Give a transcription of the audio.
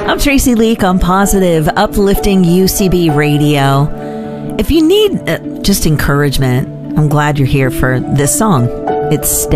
I'm Tracy Leak on Positive, uplifting UCB Radio. If you need just encouragement, I'm glad you're here for this song. It's